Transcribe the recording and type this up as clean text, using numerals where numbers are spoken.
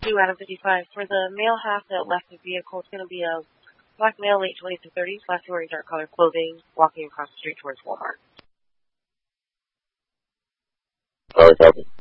2 out of 55. For the male half that left the vehicle, it's going to be a black male, late 20s to 30s, last wearing dark colored clothing, walking across the street towards Walmart. Alright, copy.